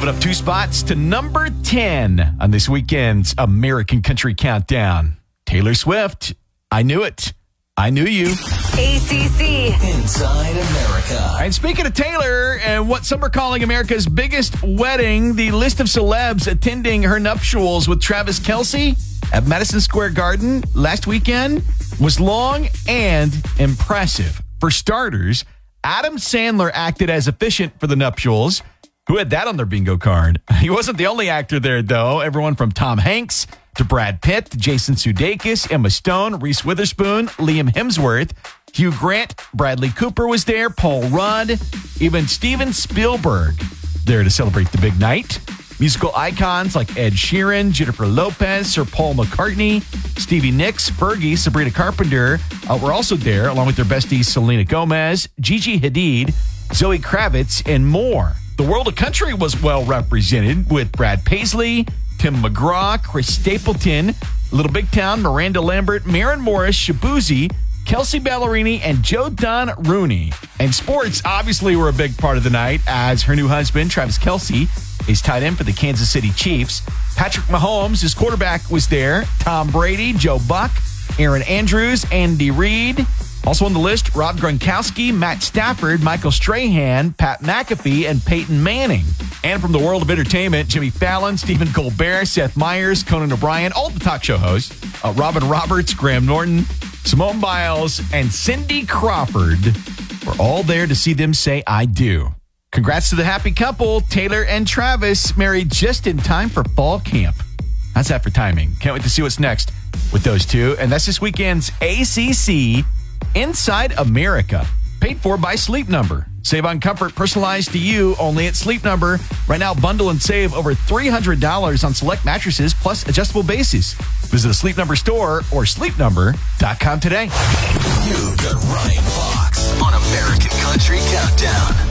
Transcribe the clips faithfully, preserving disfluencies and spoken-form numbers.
moving up two spots to number ten on this weekend's American Country Countdown. Taylor Swift, I Knew It. I Knew You. A C C. Inside America. And speaking of Taylor and what some are calling America's biggest wedding, the list of celebs attending her nuptials with Travis Kelce at Madison Square Garden last weekend was long and impressive. For starters, Adam Sandler acted as officiant for the nuptials. Who had that on their bingo card? He wasn't the only actor there, though. Everyone from Tom Hanks to Brad Pitt, to Jason Sudeikis, Emma Stone, Reese Witherspoon, Liam Hemsworth, Hugh Grant, Bradley Cooper was there, Paul Rudd, even Steven Spielberg there to celebrate the big night. Musical icons like Ed Sheeran, Jennifer Lopez, Sir Paul McCartney, Stevie Nicks, Fergie, Sabrina Carpenter uh, were also there, along with their besties Selena Gomez, Gigi Hadid, Zoe Kravitz, and more. The world of country was well represented with Brad Paisley, Tim McGraw, Chris Stapleton, Little Big Town, Miranda Lambert, Maren Morris, Shabuzi, Kelsey Ballerini, and Joe Don Rooney. And sports obviously were a big part of the night as her new husband, Travis Kelce, is tied in for the Kansas City Chiefs. Patrick Mahomes, his quarterback, was there. Tom Brady, Joe Buck, Aaron Andrews, Andy Reid. Also on the list, Rob Gronkowski, Matt Stafford, Michael Strahan, Pat McAfee, and Peyton Manning. And from the world of entertainment, Jimmy Fallon, Stephen Colbert, Seth Meyers, Conan O'Brien, all the talk show hosts, uh, Robin Roberts, Graham Norton, Simone Biles, and Cindy Crawford were all there to see them say, I do. Congrats to the happy couple, Taylor and Travis, married just in time for fall camp. How's that for timing? Can't wait to see what's next with those two. And that's this weekend's A C C Inside America, paid for by Sleep Number. Save on comfort personalized to you only at Sleep Number. Right now, bundle and save over three hundred dollars on select mattresses plus adjustable bases. Visit a Sleep Number store or sleep number dot com today. You've got Ryan Fox on American Country Countdown.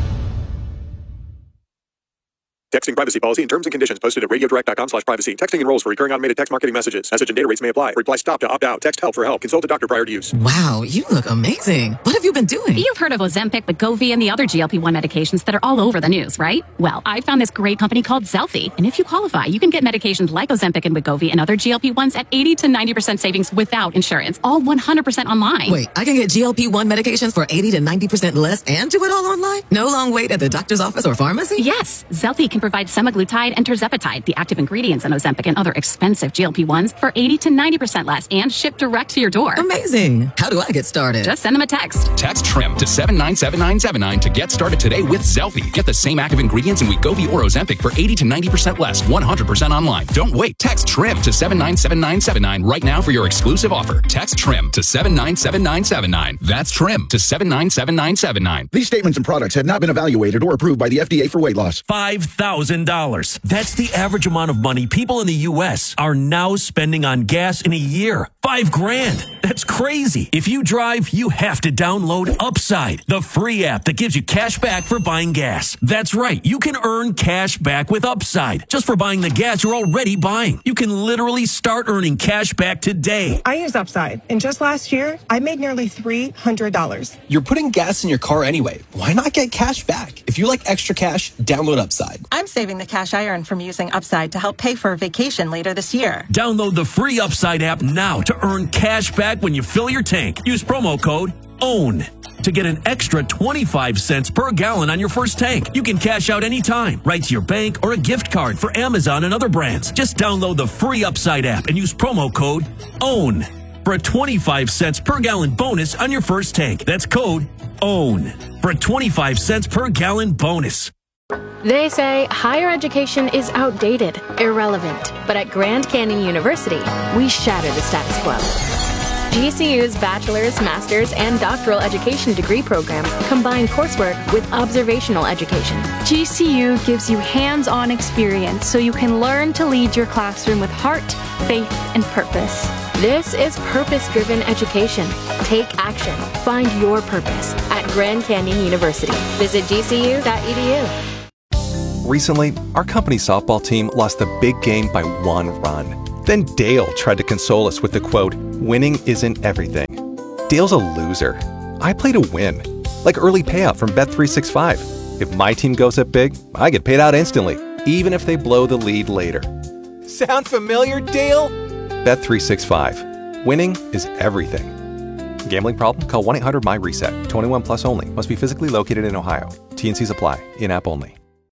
Texting privacy policy and terms and conditions posted at radiodirect.com slash privacy. Texting enrolls for recurring automated text marketing messages. Message and data rates may apply. Reply stop to opt out. Text help for help. Consult a doctor prior to use. Wow, you look amazing. What have you been doing? You've heard of Ozempic, Wegovy, and the other G L P one medications that are all over the news, right? Well, I found this great company called Zelfie. And if you qualify, you can get medications like Ozempic and Wegovy and other G L P ones at eighty to ninety percent savings without insurance. All one hundred percent online. Wait, I can get G L P one medications for eighty to ninety percent less and do it all online? No long wait at the doctor's office or pharmacy? Yes, Zelfie can provide semaglutide and tirzepatide, the active ingredients in Ozempic and other expensive G L P ones, for eighty to ninety percent less and shipped direct to your door. Amazing. How do I get started? Just send them a text. Text TRIM to seven nine seven nine seven nine to get started today with Zelfie. Get the same active ingredients in Wegovy or Ozempic for eighty to ninety percent less, one hundred percent online. Don't wait. Text TRIM to seven nine seven nine seven nine right now for your exclusive offer. Text TRIM to seven nine seven nine seven nine. That's TRIM to seven nine seven nine seven nine. These statements and products have not been evaluated or approved by the F D A for weight loss. five thousand dollars. That's the average amount of money people in the U S are now spending on gas in a year. Five grand. That's crazy. If you drive, you have to download Upside, the free app that gives you cash back for buying gas. That's right. You can earn cash back with Upside just for buying the gas you're already buying. You can literally start earning cash back today. I use Upside, and just last year, I made nearly three hundred dollars. You're putting gas in your car anyway. Why not get cash back? If you like extra cash, download Upside. I'm saving the cash I earn from using Upside to help pay for a vacation later this year. Download the free Upside app now to earn cash back when you fill your tank. Use promo code OWN to get an extra twenty-five cents per gallon on your first tank. You can cash out anytime, right to your bank or a gift card for Amazon and other brands. Just download the free Upside app and use promo code OWN for a twenty-five cents per gallon bonus on your first tank. That's code OWN for a twenty-five cents per gallon bonus. They say higher education is outdated, irrelevant, but at Grand Canyon University, we shatter the status quo. G C U's bachelor's, master's, and doctoral education degree programs combine coursework with observational education. G C U gives you hands-on experience so you can learn to lead your classroom with heart, faith, and purpose. This is purpose-driven education. Take action. Find your purpose at Grand Canyon University. Visit G C U dot E D U. Recently, our company softball team lost the big game by one run. Then Dale tried to console us with the quote, "Winning isn't everything." Dale's a loser. I play to win, like early payout from Bet three sixty-five. If my team goes up big, I get paid out instantly, even if they blow the lead later. Sound familiar, Dale? Bet three sixty-five. Winning is everything. Gambling problem? Call one eight hundred M Y RESET. twenty-one plus only. Must be physically located in Ohio. T N Cs apply. In-app only.